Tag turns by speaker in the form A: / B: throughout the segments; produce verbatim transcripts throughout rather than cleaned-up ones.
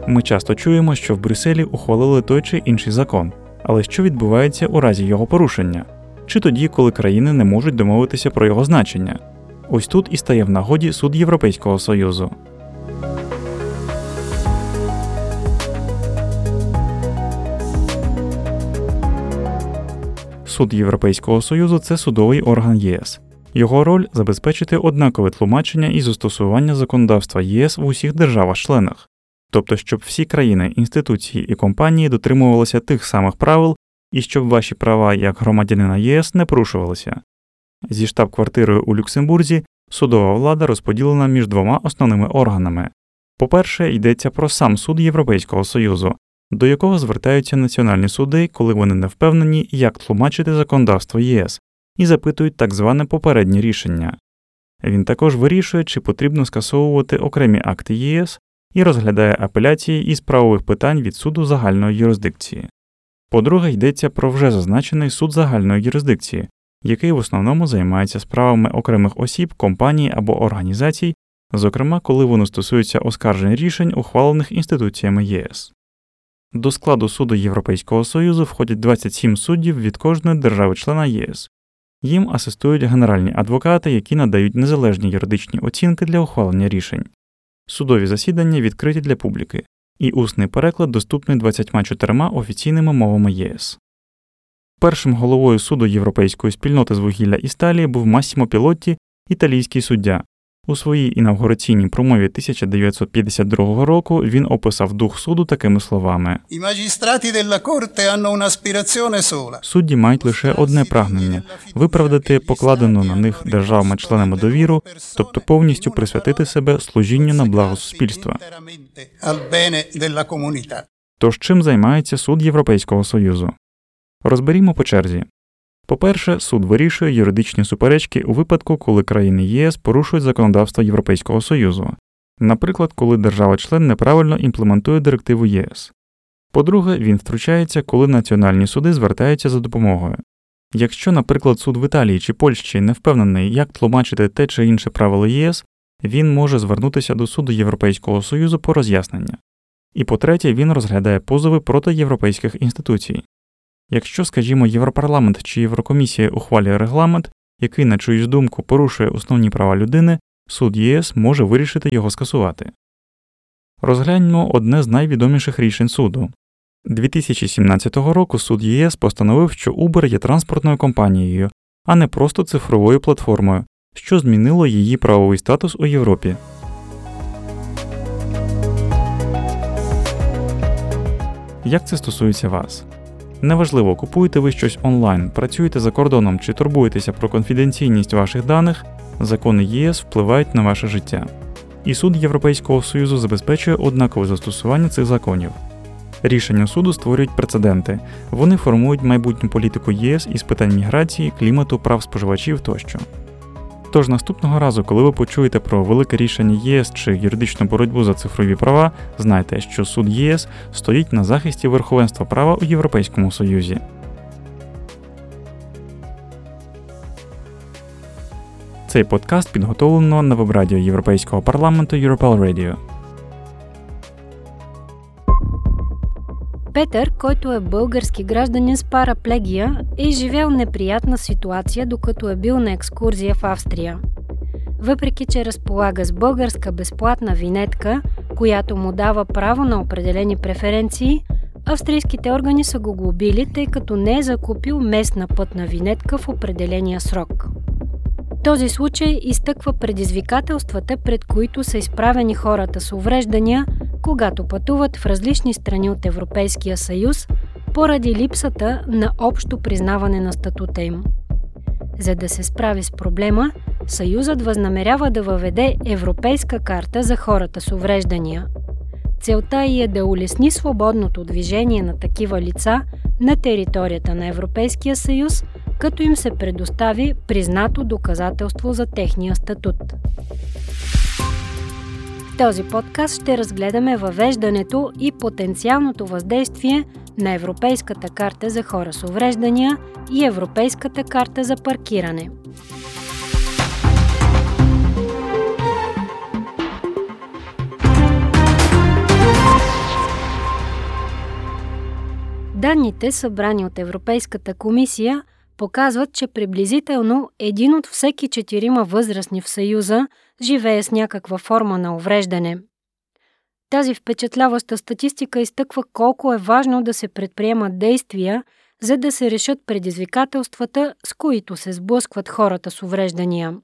A: Ми часто чуємо, що в Брюсселі ухвалили той чи інший закон, але що відбувається у разі його порушення? Чи тоді, коли країни не можуть домовитися про його значення? Ось тут і стає в нагоді Суд Європейського Союзу. Суд Європейського Союзу – це судовий орган ЄС. Його роль – забезпечити однакове тлумачення і застосування законодавства ЄС в усіх державах-членах. Тобто, щоб всі країни, інституції і компанії дотримувалися тих самих правил і щоб ваші права як громадянина ЄС не порушувалися. Зі штаб-квартирою у Люксембурзі судова влада розподілена між двома основними органами. По-перше, йдеться про сам Суд Європейського Союзу, до якого звертаються національні суди, коли вони не впевнені, як тлумачити законодавство ЄС, і запитують так зване попереднє рішення. Він також вирішує, чи потрібно скасовувати окремі акти ЄС і розглядає апеляції із правових питань від суду загальної юрисдикції. По-друге, йдеться про вже зазначений суд загальної юрисдикції, який в основному займається справами окремих осіб, компаній або організацій, зокрема, коли вони стосуються оскаржень рішень, ухвалених інституціями ЄС. До складу Суду Європейського Союзу входять двадцять сім суддів від кожної держави-члена ЄС. Їм асистують генеральні адвокати, які надають незалежні юридичні оцінки для ухвалення рішень. Судові засідання відкриті для публіки, і усний переклад доступний двадцятьма чотирма офіційними мовами ЄС. Першим головою суду Європейської спільноти з вугілля і сталі був Массімо Пілотті, італійський суддя. У своїй інавгураційній промові тисяча дев'ятсот п'ятдесят другого року він описав дух суду такими словами: «Судді мають лише одне прагнення – виправдати покладену на них державами-членами довіру, тобто повністю присвятити себе служінню на благо суспільства». Тож чим займається Суд Європейського Союзу? Розберімо по черзі. По-перше, суд вирішує юридичні суперечки у випадку, коли країни ЄС порушують законодавство Європейського Союзу. Наприклад, коли держава-член неправильно імплементує директиву ЄС. По-друге, він втручається, коли національні суди звертаються за допомогою. Якщо, наприклад, суд в Італії чи Польщі не впевнений, як тлумачити те чи інше правило ЄС, він може звернутися до Суду Європейського Союзу по роз'яснення. І по-третє, він розглядає позови проти європейських інституцій. Якщо, скажімо, Європарламент чи Єврокомісія ухвалює регламент, який, на чиюсь думку, порушує основні права людини, суд ЄС може вирішити його скасувати. Розгляньмо одне з найвідоміших рішень суду. дві тисячі сімнадцятого року суд ЄС постановив, що Uber є транспортною компанією, а не просто цифровою платформою, що змінило її правовий статус у Європі. Як це стосується вас? Неважливо, купуєте ви щось онлайн, працюєте за кордоном чи турбуєтеся про конфіденційність ваших даних, закони ЄС впливають на ваше життя. І Суд Європейського Союзу забезпечує однакове застосування цих законів. Рішення суду створюють прецеденти. Вони формують майбутню політику ЄС із питань міграції, клімату, прав споживачів тощо. Тож наступного разу, коли ви почуєте про велике рішення ЄС чи юридичну боротьбу за цифрові права, знайте, що суд ЄС стоїть на захисті верховенства права у Європейському Союзі. Цей подкаст підготовлено на веб-радіо Європейського парламенту Europal Radio.
B: Петър, който е български гражданин с параплегия, е изживял неприятна ситуация, докато е бил на екскурзия в Австрия. Въпреки че разполага с българска безплатна винетка, която му дава право на определени преференции, австрийските органи са го глобили, тъй като не е закупил местна пътна винетка в определения срок. Този случай изтъква предизвикателствата, пред които са изправени хората с увреждания, когато пътуват в различни страни от Европейския съюз, поради липсата на общо признаване на статута им. За да се справи с проблема, Съюзът възнамерява да въведе Европейска карта за хората с увреждания. Целта ѝ е да улесни свободното движение на такива лица на територията на Европейския съюз, като им се предостави признато доказателство за техния статут. В този подкаст ще разгледаме въвеждането и потенциалното въздействие на Европейската карта за хора с увреждания и Европейската карта за паркиране. Данните, събрани от Европейската комисия, показват, че приблизително един от всеки четирима възрастни в Съюза живее с някаква форма на увреждане. Тази впечатляваща статистика изтъква колко е важно да се предприемат действия, за да се решат предизвикателствата, с които се сблъскват хората с увреждания.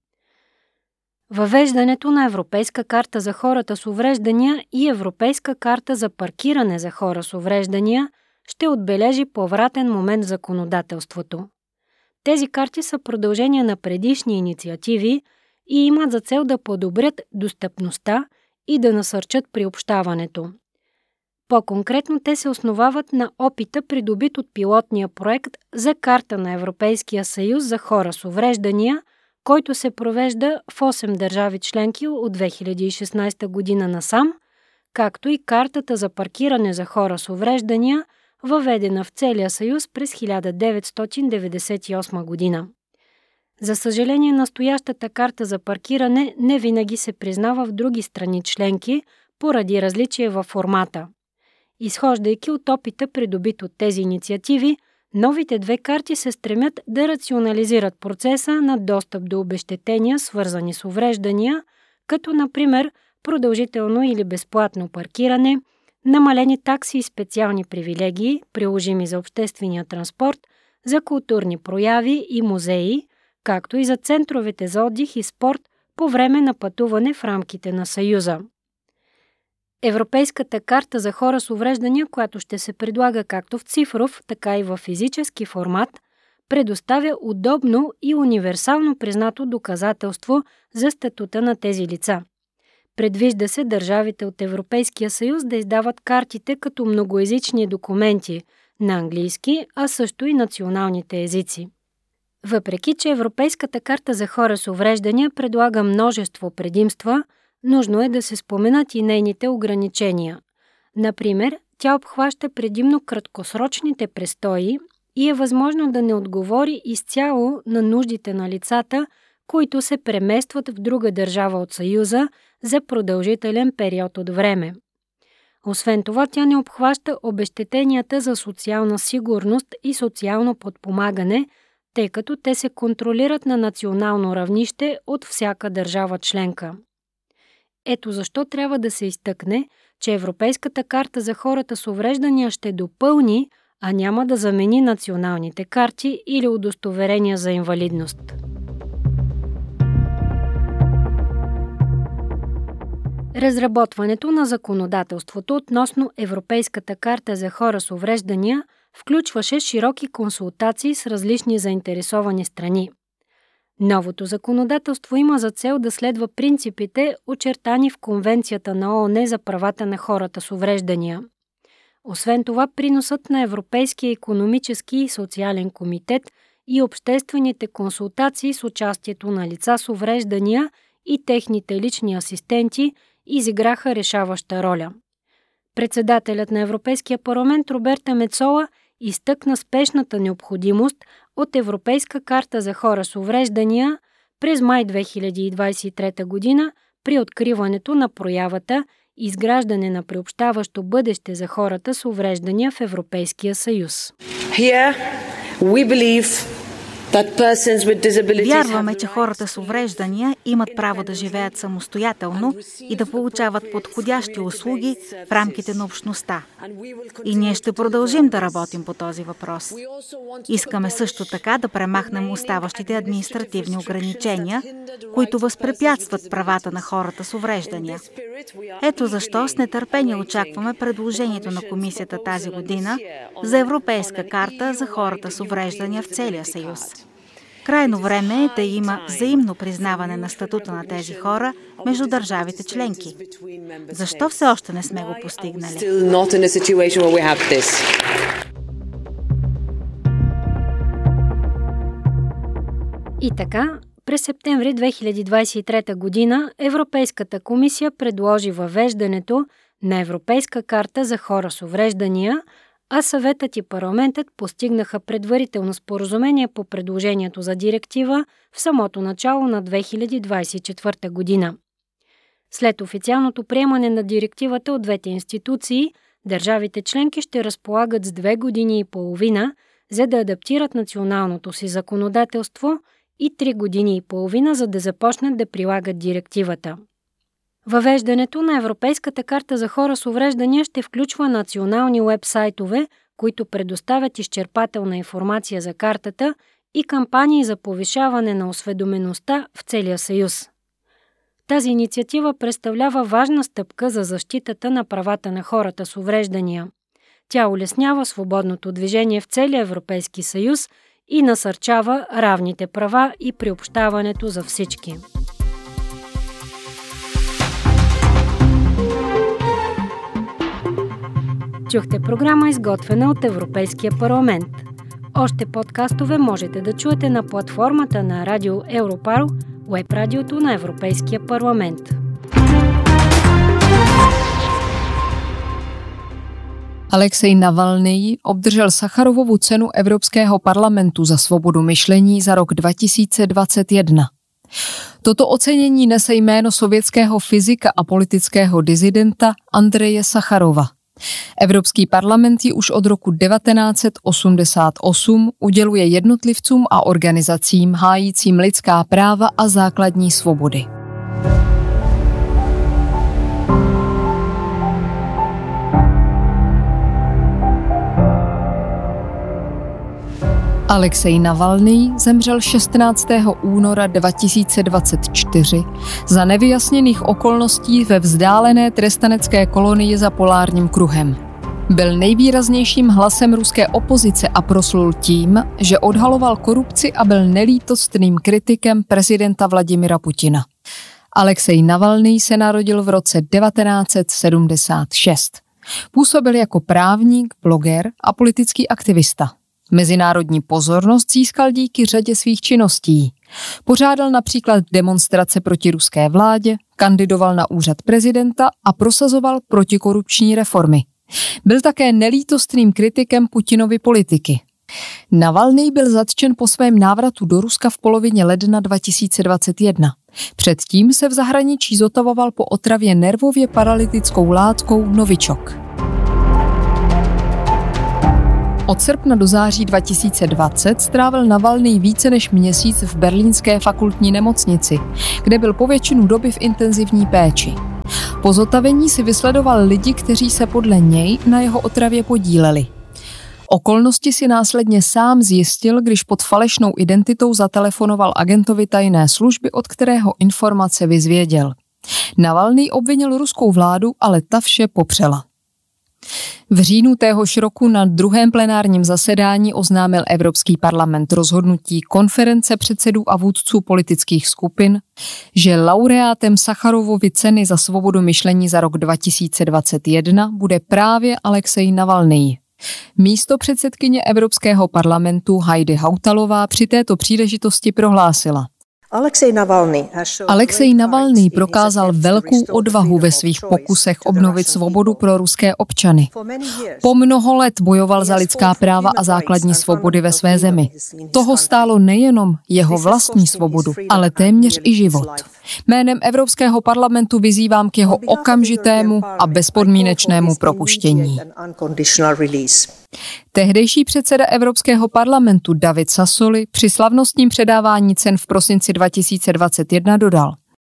B: Въвеждането на Европейска карта за хората с увреждания и Европейска карта за паркиране за хора с увреждания ще отбележи повратен момент в законодателството. Тези карти са продължение на предишни инициативи и имат за цел да подобрят достъпността и да насърчат приобщаването. По-конкретно те се основават на опита, придобит от пилотния проект за карта на Европейския съюз за хора с увреждания, който се провежда в осем държави членки от две хиляди и шестнадесета година насам, както и картата за паркиране за хора с увреждания, въведена в целия съюз през хиляда деветстотин деветдесет и осма година. За съжаление, настоящата карта за паркиране не винаги се признава в други страни членки поради различие във формата. Изхождайки от опита, придобит от тези инициативи, новите две карти се стремят да рационализират процеса на достъп до обезщетения, свързани с увреждания, като например продължително или безплатно паркиране, намалени такси и специални привилегии, приложими за обществения транспорт, за културни прояви и музеи, както и за центровете за отдих и спорт по време на пътуване в рамките на Съюза. Европейската карта за хора с увреждания, която ще се предлага както в цифров, така и в физически формат, предоставя удобно и универсално признато доказателство за статута на тези лица. Предвижда се държавите от Европейския съюз да издават картите като многоезични документи на английски, а също и националните езици. Въпреки че Европейската карта за хора с увреждания предлага множество предимства, нужно е да се споменат и нейните ограничения. Например, тя обхваща предимно краткосрочните престои и е възможно да не отговори изцяло на нуждите на лицата, които се преместват в друга държава от Съюза за продължителен период от време. Освен това, тя не обхваща обезщетенията за социална сигурност и социално подпомагане, тъй като те се контролират на национално равнище от всяка държава членка. Ето защо трябва да се изтъкне, че Европейската карта за хората с увреждания ще допълни, а няма да замени националните карти или удостоверения за инвалидност. Разработването на законодателството относно Европейската карта за хора с увреждания включваше широки консултации с различни заинтересовани страни. Новото законодателство има за цел да следва принципите, очертани в Конвенцията на ООН за правата на хората с увреждания. Освен това, приносът на Европейския икономически и социален комитет и обществените консултации с участието на лица с увреждания и техните лични асистенти изиграха решаваща роля. Председателят на Европейския парламент Роберта Мецола изтъкна спешната необходимост от Европейска карта за хора с увреждания през май две хиляди двадесет и трета година при откриването на проявата „Изграждане на приобщаващо бъдеще за хората с увреждания в Европейския съюз“.
C: Here we believe
D: Вярваме, че хората с увреждания имат право да живеят самостоятелно и да получават подходящи услуги в рамките на общността. И ние ще продължим да работим по този въпрос. Искаме също така да премахнем оставащите административни ограничения, които възпрепятстват правата на хората с увреждания. Ето защо с нетърпение очакваме предложението на комисията тази година за Европейска карта за хората с увреждания в целия съюз. Крайно време е да има взаимно признаване на статута на тези хора между държавите членки. Защо все още не сме го постигнали?
B: И така, през септември две хиляди двадесет и трета година Европейската комисия предложи въвеждането на Европейска карта за хора с увреждания, а съветът и парламентът постигнаха предварително споразумение по предложението за директива в самото начало на две хиляди двадесет и четвърта година. След официалното приемане на директивата от двете институции, Държавите членки ще разполагат с две години и половина, за да адаптират националното си законодателство и три години и половина, за да започнат да прилагат директивата. Въвеждането на Европейската карта за хора с увреждания ще включва национални уебсайтове, които предоставят изчерпателна информация за картата и кампании за повишаване на осведомеността в целия Съюз. Тази инициатива представлява важна стъпка за защитата на правата на хората с увреждания. Тя улеснява свободното движение в целия Европейски съюз и насърчава равните права и приобщаването за всички. Чухте програма, изготвена от Европейския парламент. Още подкастове можете да чуете на платформата на Радио Европарл, уеб радиото на Европейския парламент.
E: Alexej Navalnyj obdržel Sacharovovu cenu Evropského parlamentu za svobodu myšlení za rok dva tisíce dvacet jedna. Toto ocenění nese jméno sovětského fyzika a politického disidenta Andreje Sacharova. Evropský parlament ji už od roku devatenáct set osmdesát osm uděluje jednotlivcům a organizacím hájícím lidská práva a základní svobody. Alexej Navalnyj zemřel šestnáctého února dva tisíce dvacet čtyři za nevyjasněných okolností ve vzdálené trestanecké kolonii za polárním kruhem. Byl nejvýraznějším hlasem ruské opozice a proslul tím, že odhaloval korupci a byl nelítostným kritikem prezidenta Vladimira Putina. Alexej Navalnyj se narodil v roce devatenáct set sedmdesát šest. Působil jako právník, bloger a politický aktivista. Mezinárodní pozornost získal díky řadě svých činností. Pořádal například demonstrace proti ruské vládě, kandidoval na úřad prezidenta a prosazoval protikorupční reformy. Byl také nelítostným kritikem Putinovy politiky. Navalnyj byl zatčen po svém návratu do Ruska v polovině ledna dva tisíce dvacet jedna. Předtím se v zahraničí zotavoval po otravě nervově paralytickou látkou Novichok. Od srpna do září dva tisíce dvacet strávil Navalnyj více než měsíc v berlínské fakultní nemocnici, kde byl po většinu doby v intenzivní péči. Po zotavení si vysledoval lidi, kteří se podle něj na jeho otravě podíleli. Okolnosti si následně sám zjistil, když pod falešnou identitou zatelefonoval agentovi tajné služby, od kterého informace vyzvěděl. Navalnyj obvinil ruskou vládu, ale ta vše popřela. V říjnu téhož roku na druhém plenárním zasedání oznámil Evropský parlament rozhodnutí konference předsedů a vůdců politických skupin, že laureátem Sacharovovy ceny za svobodu myšlení za rok dva tisíce dvacet jedna bude právě Alexej Navalnyj. Místopředsedkyně Evropského parlamentu Heidi Hautalová při této příležitosti prohlásila: Alexej Navalnyj prokázal velkou odvahu ve svých pokusech obnovit svobodu pro ruské občany. Po mnoho let bojoval za lidská práva a základní svobody ve své zemi. Toho stálo nejenom jeho vlastní svobodu, ale téměř i život. Jménem Evropského parlamentu vyzývám k jeho okamžitému a bezpodmínečnému propuštění. Tehdejší předseda Evropského parlamentu David Sassoli při slavnostním předávání cen v prosinci dva tisíce dvacet jedna dodal: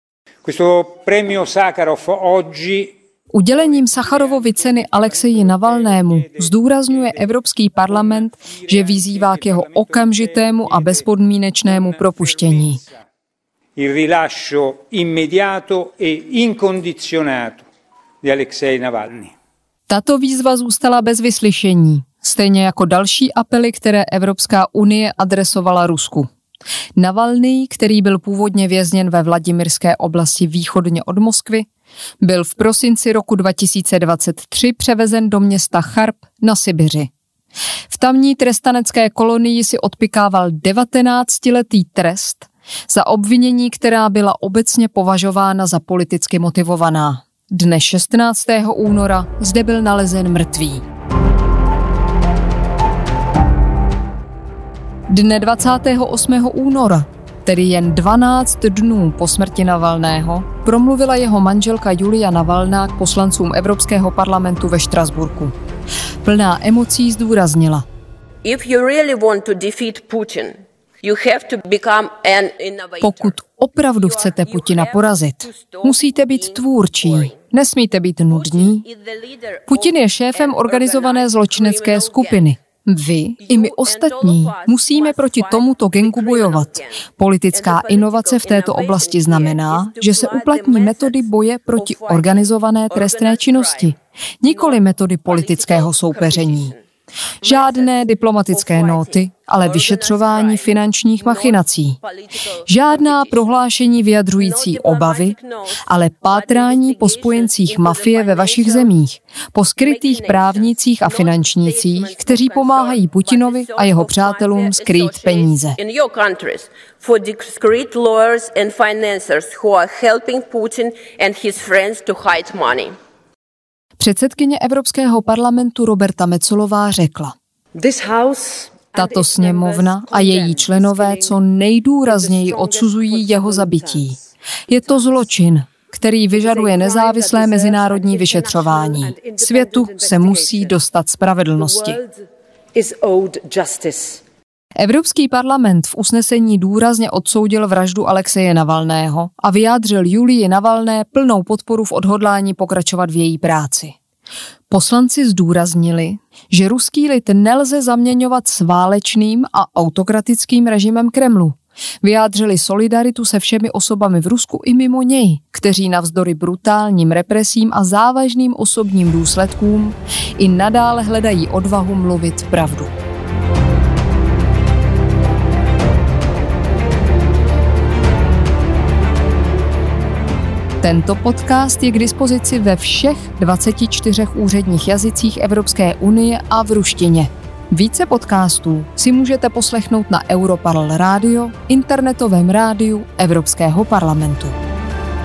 E: Udělením Sacharovovy ceny Alexeji Navalnému zdůrazňuje Evropský parlament, že vyzývá k jeho okamžitému a bezpodmínečnému propuštění.
F: Il rilascio immediato e incondizionato di Alexej Navalny.
E: Tato výzva zůstala bez vyslyšení, stejně jako další apely, které Evropská unie adresovala Rusku. Navalnyj, který byl původně vězněn ve Vladimirské oblasti východně od Moskvy, byl v prosinci roku dva tisíce dvacet tři převezen do města Charb na Sibiři. V tamní trestanecké kolonii si odpykával devatenáctiletý trest za obvinění, která byla obecně považována za politicky motivovaná. Dne šestnáctého února zde byl nalezen mrtvý. Dne dvacátého osmého února tedy jen dvanáct dnů po smrti Navalného, promluvila jeho manželka Julia Navalná k poslancům Evropského parlamentu ve Štrasburku. Plná emocí zdůraznila: Pokud opravdu chcete Putina porazit, musíte být tvůrčí, nesmíte být nudní. Putin je šéfem organizované zločinecké skupiny. Vy i my ostatní musíme proti tomuto gangu bojovat. Politická inovace v této oblasti znamená, že se uplatní metody boje proti organizované trestné činnosti, nikoli metody politického soupeření. Žádné diplomatické nóty, ale vyšetřování finančních machinací. Žádná prohlášení vyjadřující obavy, ale pátrání po spojencích mafie ve vašich zemích, po skrytých právnících a finančnících, kteří pomáhají Putinovi a jeho přátelům skrýt peníze. Předsedkyně Evropského parlamentu Roberta Metsolová řekla: Tato sněmovna a její členové co nejdůrazněji odsuzují jeho zabití. Je to zločin, který vyžaduje nezávislé mezinárodní vyšetřování. Světu se musí dostat spravedlnosti. Evropský parlament v usnesení důrazně odsoudil vraždu Alexeje Navalného a vyjádřil Julii Navalné plnou podporu v odhodlání pokračovat v její práci. Poslanci zdůraznili, že ruský lid nelze zaměňovat s válečným a autokratickým režimem Kremlu. Vyjádřili solidaritu se všemi osobami v Rusku i mimo něj, kteří navzdory brutálním represím a závažným osobním důsledkům i nadále hledají odvahu mluvit pravdu. Tento podcast je k dispozici ve všech dvaceti čtyřech úředních jazycích Evropské unie a v ruštině. Více podcastů si můžete poslechnout na Europarl Radio, internetovém rádiu Evropského parlamentu.